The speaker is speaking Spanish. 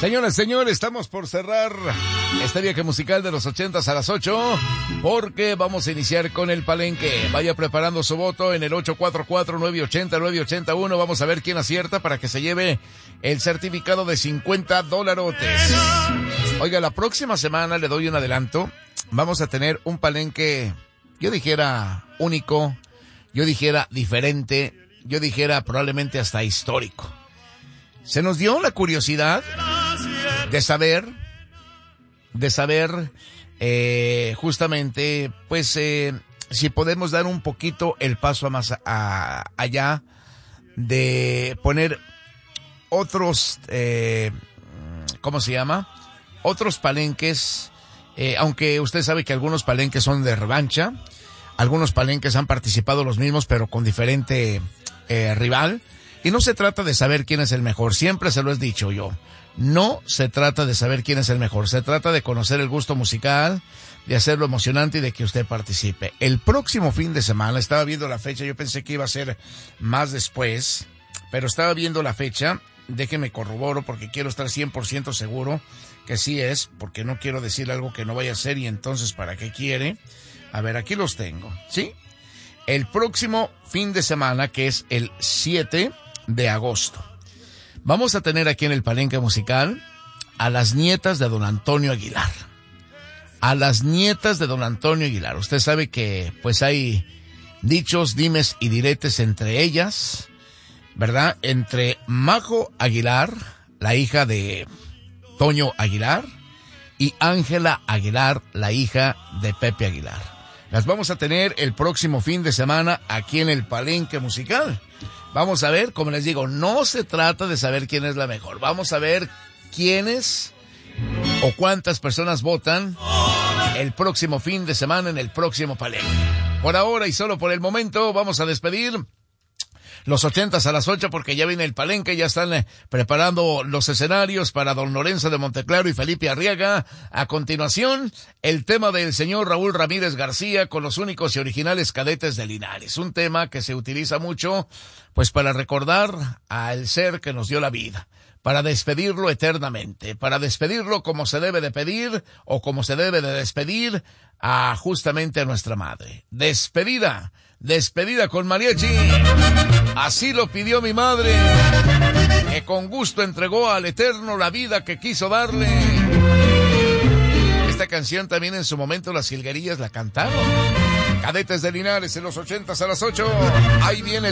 Señoras, señores, estamos por cerrar este viaje musical de los 80s a las 8, porque vamos a iniciar con el palenque. Vaya preparando su voto en el 844-980-981. Vamos a ver quién acierta para que se lleve el certificado de $50. Oiga, la próxima semana, le doy un adelanto, vamos a tener un palenque, yo dijera único, yo dijera diferente, yo dijera probablemente hasta histórico. Se nos dio la curiosidad de saber, justamente, pues, si podemos dar un poquito el paso más allá de poner otros, ¿cómo se llama? Otros palenques, aunque usted sabe que algunos palenques son de revancha, algunos palenques han participado los mismos, pero con diferente rival. Y no se trata de saber quién es el mejor, siempre se lo he dicho yo. No se trata de saber quién es el mejor, se trata de conocer el gusto musical, de hacerlo emocionante y de que usted participe. El próximo fin de semana, estaba viendo la fecha, yo pensé que iba a ser más después, pero estaba viendo la fecha, déjeme corroboro porque quiero estar 100% seguro que sí es, porque no quiero decir algo que no vaya a ser y entonces ¿para qué quiere? A ver, aquí los tengo, ¿sí? El próximo fin de semana, que es el 7 de agosto. Vamos a tener aquí en el palenque musical a las nietas de don Antonio Aguilar. A las nietas de don Antonio Aguilar. Usted sabe que pues hay dichos, dimes y diretes entre ellas, ¿verdad? Entre Majo Aguilar, la hija de Toño Aguilar, y Ángela Aguilar, la hija de Pepe Aguilar. Las vamos a tener el próximo fin de semana aquí en el palenque musical. Vamos a ver, como les digo, no se trata de saber quién es la mejor. Vamos a ver quiénes o cuántas personas votan el próximo fin de semana en el próximo palenque. Por ahora y solo por el momento, vamos a despedir los 80s a las 8 porque ya viene el palenque, ya están preparando los escenarios para don Lorenzo de Monteclaro y Felipe Arriaga. A continuación, el tema del señor Raúl Ramírez García con los únicos y originales Cadetes de Linares. Un tema que se utiliza mucho, pues para recordar al ser que nos dio la vida, para despedirlo eternamente, para despedirlo como se debe de pedir o como se debe de despedir a justamente a nuestra madre. Despedida con mariachi. Así lo pidió mi madre, que con gusto entregó al Eterno la vida que quiso darle. Esta canción también en su momento las jilguerillas la cantaron. Cadetes de Linares en los 80s a las 8. Ahí viene el